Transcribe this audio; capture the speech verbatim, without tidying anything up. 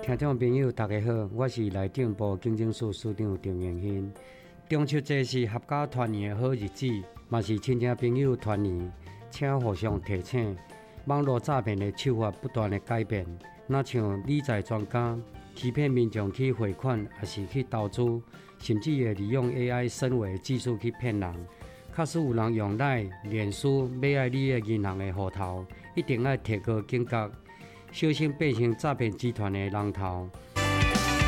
听众朋友大家好，我是内政部警政署署长郑元兴。中秋节是合家团圆的好日子，嘛是亲戚朋友团圆，请互相提醒。网络诈骗的手法不断的改变，若像理财专家欺骗民众去汇款，也是去投资，甚至会利用 A I 深伪技术去骗人。假使有人用赖、脸书买爱你的银行的户头，一定要提高警觉，小心变成诈骗集团的龙头。